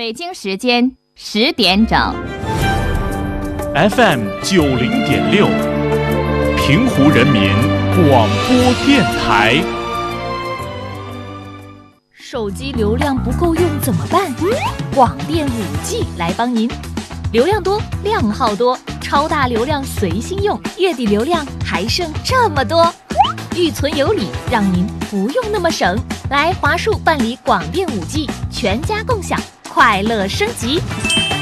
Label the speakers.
Speaker 1: 北京时间10点整
Speaker 2: ，FM 90.6，平湖人民广播电台。
Speaker 3: 手机流量不够用怎么办？广电5G 来帮您，流量多，量号多，超大流量随心用，月底流量还剩这么多，预存有理，让您不用那么省。来华数办理广电5G，全家共享，快乐升级。